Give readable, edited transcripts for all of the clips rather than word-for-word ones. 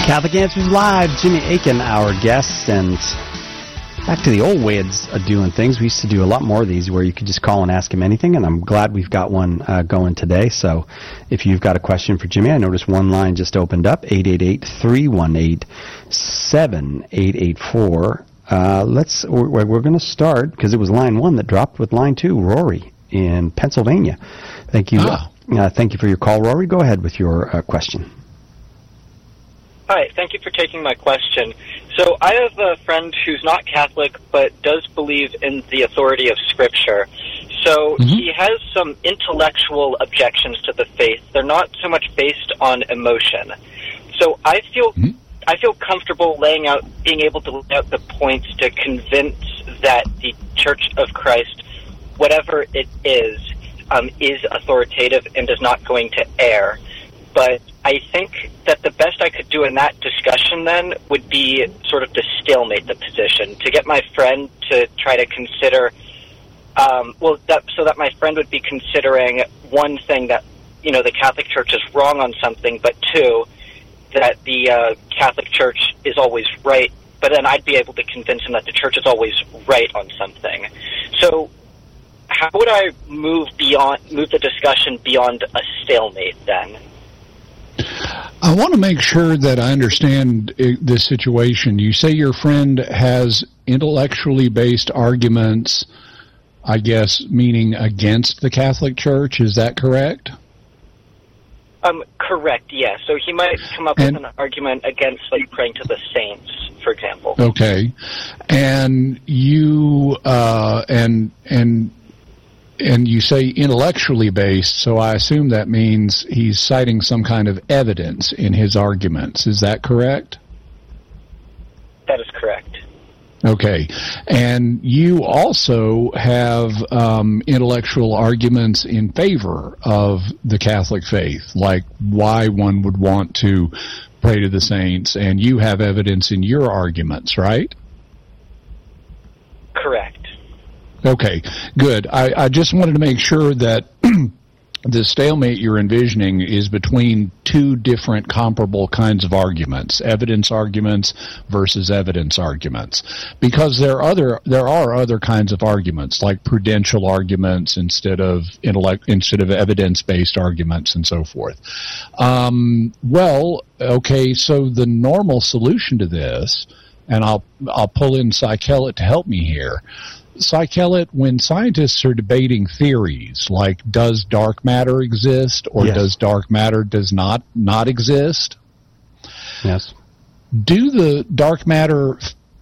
Catholic Answers Live, Jimmy Akin, our guest, and back to the old way of doing things. We used to do a lot more of these where you could just call and ask him anything, and I'm glad we've got one going today. So if you've got a question for Jimmy, I noticed one line just opened up, 888-318-7884. We're going to start, because it was line 1 that dropped, with line 2, Rory in Pennsylvania. Thank you. Thank you for your call, Rory. Go ahead with your question. Hi, thank you for taking my question. So I have a friend who's not Catholic but does believe in the authority of Scripture. So he has some intellectual objections to the faith. They're not so much based on emotion. So I feel comfortable being able to lay out the points to convince that the Church of Christ, whatever it is authoritative and is not going to err. But I think that the best I could do in that discussion then would be sort of to stalemate the position, to get my friend to try to consider, so that my friend would be considering, one thing, that, the Catholic Church is wrong on something, but two, that the Catholic Church is always right, but then I'd be able to convince him that the Church is always right on something. So how would I move the discussion beyond a stalemate then? I want to make sure that I understand this situation. You say your friend has intellectually based arguments, I guess, meaning against the Catholic Church. Is that correct? Correct, yes. So he might come up with an argument against, like, praying to the saints, for example. Okay. And you, and you say intellectually based, so I assume that means he's citing some kind of evidence in his arguments. Is that correct? That is correct. Okay. And you also have intellectual arguments in favor of the Catholic faith, like why one would want to pray to the saints, and you have evidence in your arguments, right? Correct. Okay, good. I just wanted to make sure that the stalemate you're envisioning is between two different comparable kinds of arguments, evidence arguments versus evidence arguments, because there are other kinds of arguments, like prudential arguments instead of evidence-based arguments and so forth. Okay, so the normal solution to this, and I'll pull in Cy Kellett to help me here. Cy Kellett, when scientists are debating theories like does dark matter exist or does dark matter does not exist? Yes. Do the dark matter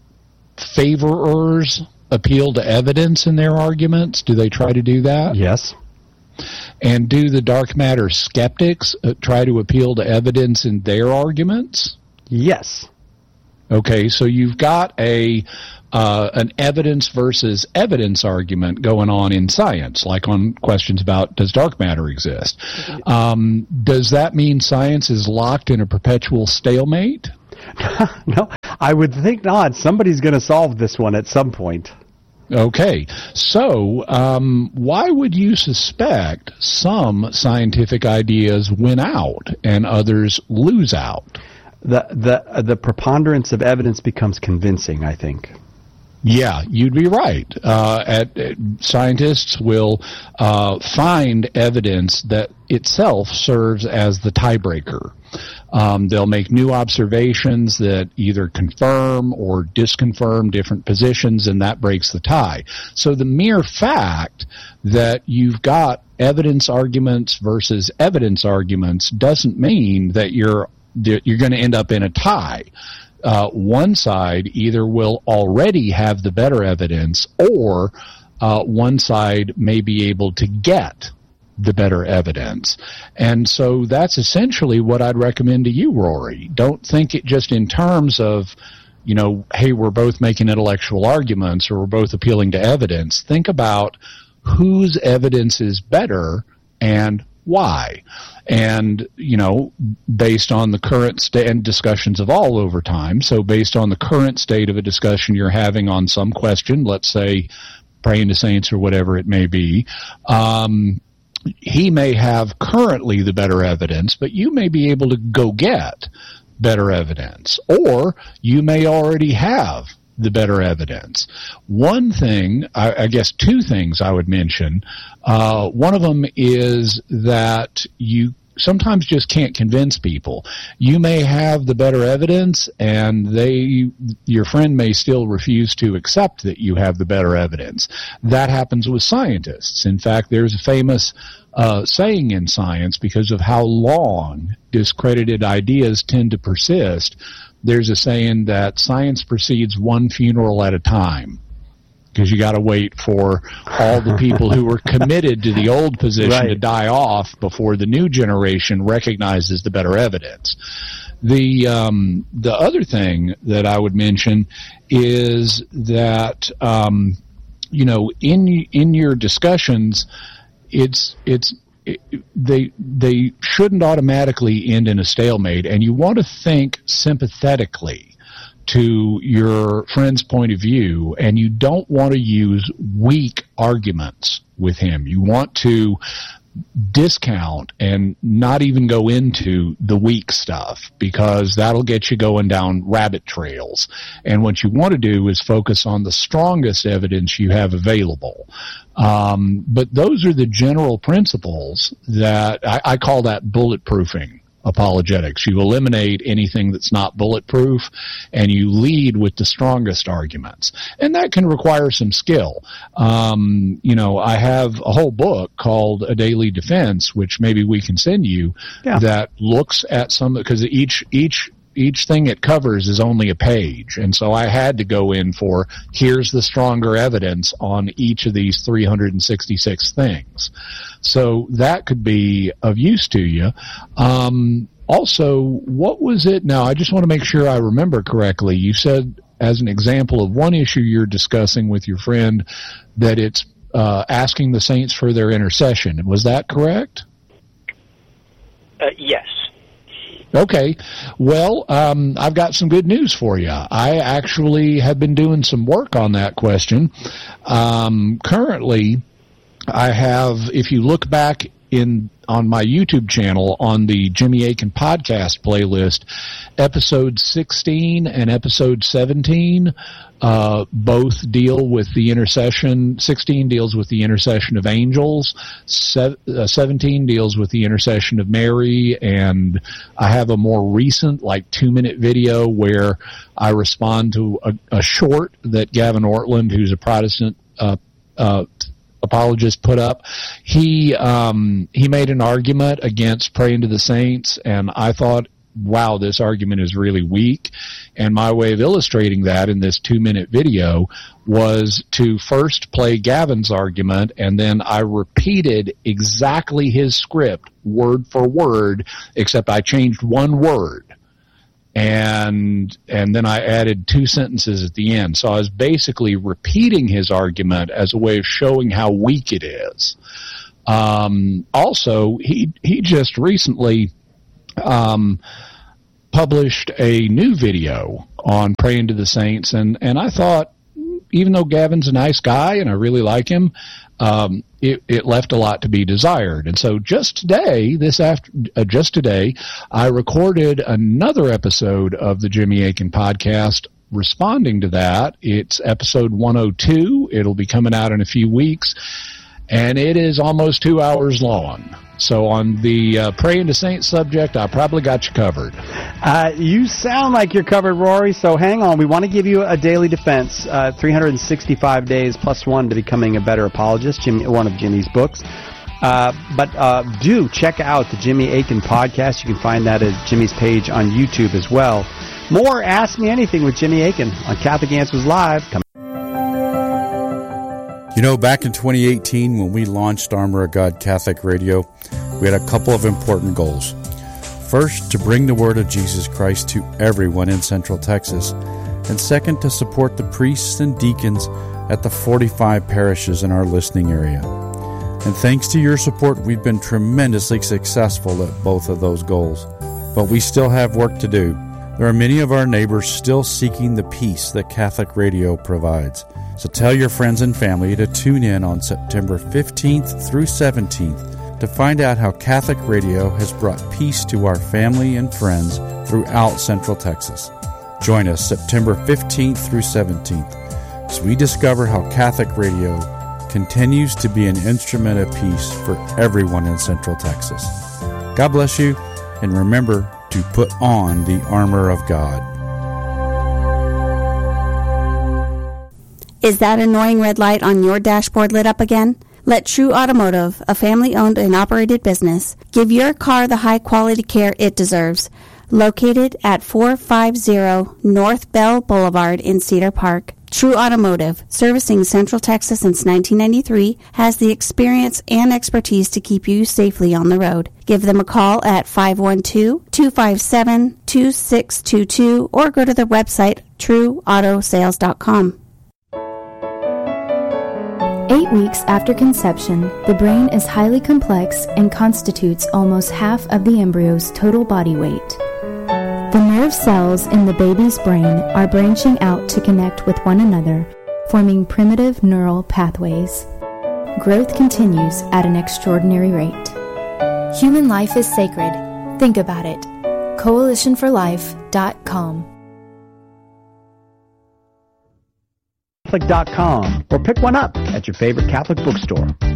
favorers appeal to evidence in their arguments? Do they try to do that? Yes. And do the dark matter skeptics try to appeal to evidence in their arguments? Yes. Okay, so you've got an evidence versus evidence argument going on in science, like on questions about does dark matter exist. Does that mean science is locked in a perpetual stalemate? No, I would think not. Somebody's going to solve this one at some point. Okay, so why would you suspect some scientific ideas win out and others lose out? The preponderance of evidence becomes convincing, I think. Yeah, you'd be right. Scientists will find evidence that itself serves as the tiebreaker. They'll make new observations that either confirm or disconfirm different positions, and that breaks the tie. So the mere fact that you've got evidence arguments versus evidence arguments doesn't mean that you're going to end up in a tie. One side either will already have the better evidence, or one side may be able to get the better evidence. And so that's essentially what I'd recommend to you, Rory. Don't think it just in terms of, hey, we're both making intellectual arguments or we're both appealing to evidence. Think about whose evidence is better and why. And, based on the current and discussions of all over time, so based on the current state of a discussion you're having on some question, let's say praying to saints or whatever it may be, he may have currently the better evidence, but you may be able to go get better evidence, or you may already have the better evidence. One thing, I guess two things I would mention. One of them is that you sometimes just can't convince people. You may have the better evidence, and your friend may still refuse to accept that you have the better evidence. That happens with scientists. In fact, there's a famous saying in science, because of how long discredited ideas tend to persist, there's a saying that science proceeds one funeral at a time, because you got to wait for all the people who were committed to the old position to die off before the new generation recognizes the better evidence. The other thing that I would mention is that in your discussions, they shouldn't automatically end in a stalemate, and you want to think sympathetically to your friend's point of view, and you don't want to use weak arguments with him. You want to discount and not even go into the weak stuff, because that'll get you going down rabbit trails. And what you want to do is focus on the strongest evidence you have available. But those are the general principles that I call that bulletproofing apologetics. You eliminate anything that's not bulletproof, and you lead with the strongest arguments. And that can require some skill. I have a whole book called A Daily Defense, which maybe we can send you, that looks at some, because each thing it covers is only a page. And so I had to go in for, here's the stronger evidence on each of these 366 things. So that could be of use to you. Also, what was it? Now, I just want to make sure I remember correctly. You said, as an example of one issue you're discussing with your friend, that it's asking the saints for their intercession. Was that correct? Yes. Okay. Well, I've got some good news for you. I actually have been doing some work on that question. Currently, I have, if you look back on my YouTube channel on the Jimmy Akin podcast playlist, episode 16 and episode 17 both deal with the intercession. 16 deals with the intercession of angels. 17 deals with the intercession of Mary. And I have a more recent, 2-minute video where I respond to a short that Gavin Ortland, who's a Protestant apologist, put up. He made an argument against praying to the saints, and I thought, wow, this argument is really weak. And my way of illustrating that in this 2-minute video was to first play Gavin's argument, and then I repeated exactly his script, word for word, except I changed one word. And then I added 2 sentences at the end. So I was basically repeating his argument as a way of showing how weak it is. Also, he just recently published a new video on praying to the saints, and I thought, even though Gavin's a nice guy and I really like him, it left a lot to be desired. And so just today, I recorded another episode of the Jimmy Akin podcast responding to that. It's episode 102. It'll be coming out in a few weeks, and it is almost 2 hours long. So on the praying to saints subject, I probably got you covered. You sound like you're covered, Rory, so hang on. We want to give you a daily defense, 365 days plus one to becoming a better apologist, one of Jimmy's books. But do check out the Jimmy Akin podcast. You can find that at Jimmy's page on YouTube as well. More Ask Me Anything with Jimmy Akin on Catholic Answers Live. Back in 2018, when we launched Armor of God Catholic Radio, we had a couple of important goals. First, to bring the word of Jesus Christ to everyone in Central Texas, and second, to support the priests and deacons at the 45 parishes in our listening area. And thanks to your support, we've been tremendously successful at both of those goals. But we still have work to do. There are many of our neighbors still seeking the peace that Catholic Radio provides. So tell your friends and family to tune in on September 15th through 17th to find out how Catholic Radio has brought peace to our family and friends throughout Central Texas. Join us September 15th through 17th as we discover how Catholic radio continues to be an instrument of peace for everyone in Central Texas. God bless you, and remember to put on the armor of God. Is that annoying red light on your dashboard lit up again? Let True Automotive, a family-owned and operated business, give your car the high-quality care it deserves. Located at 450 North Bell Boulevard in Cedar Park, True Automotive, servicing Central Texas since 1993, has the experience and expertise to keep you safely on the road. Give them a call at 512-257-2622 or go to their website, trueautosales.com. 8 weeks after conception, the brain is highly complex and constitutes almost half of the embryo's total body weight. The nerve cells in the baby's brain are branching out to connect with one another, forming primitive neural pathways. Growth continues at an extraordinary rate. Human life is sacred. Think about it. CoalitionForLife.com. Catholic.com or pick one up at your favorite Catholic bookstore.